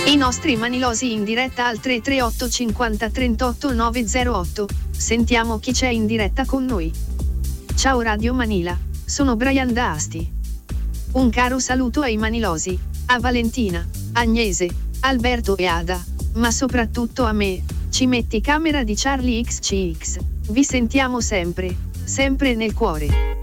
I nostri manilosi in diretta al 338 50 38 908. Sentiamo chi c'è in diretta con noi. Ciao Radio Manila, sono Brian da Asti. Un caro saluto ai manilosi, a Valentina, Agnese, Alberto e Ada, ma soprattutto a me. Ci metti camera di Charlie XCX. Vi sentiamo sempre, sempre nel cuore.